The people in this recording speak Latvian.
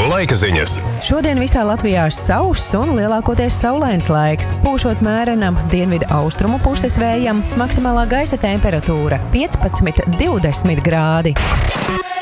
Laika ziņas. Šodien visā Latvijā sauss un lielākoties saulains laiks. Pūšot mērenam dienvidu austrumu puses vējam, maksimālā gaisa temperatūra 15–20 grādi.